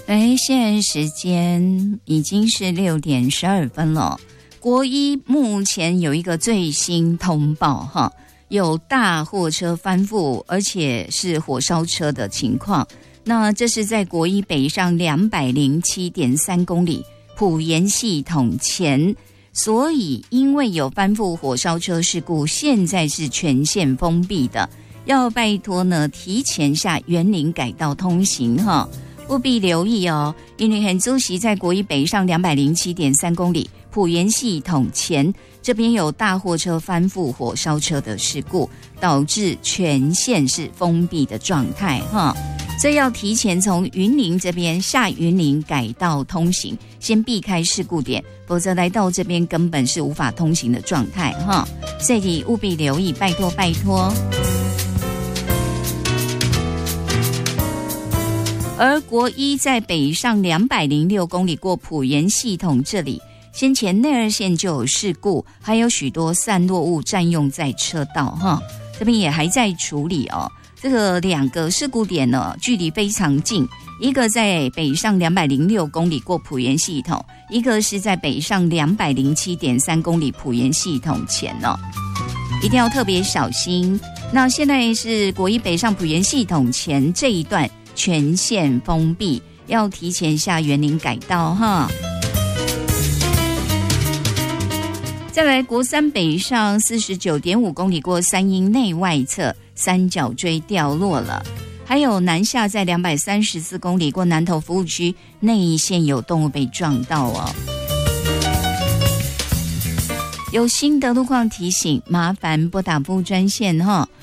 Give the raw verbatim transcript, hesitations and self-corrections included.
哎，现在时间已经是六点十二分了。国一目前有一个最新通报哈，有大货车翻覆，而且是火烧车的情况。那这是在国一北上两百零七点三公里埔盐系统前，所以因为有翻覆火烧车事故，现在是全线封闭的，要拜托呢提前下园林改道通行哈。务必留意哦，因为很主席在国一北上两百零七点三公里埔盐系统前，这边有大货车翻覆火烧车的事故，导致全线是封闭的状态哈，所以要提前从云林这边下云林改道通行，先避开事故点，否则来到这边根本是无法通行的状态哈，所以务必留意，拜托拜托。而国一在北上两百零六公里过埔盐系统这里，先前内二线就有事故，还有许多散落物占用在车道哈，这边也还在处理哦。这个两个事故点呢，距离非常近，一个在北上两百零六公里过埔盐系统，一个是在北上两百零七点三公里埔盐系统前哦，一定要特别小心。那现在是国一北上埔盐系统前这一段全线封闭，要提前下园林改道哈。再来国三北上四十九点五公里过三鶯内外侧，三角锥掉落了。还有南下在两百三十四公里过南投服务区内一线有动物被撞到哦。有新的路况提醒，麻烦拨打服务专线哈，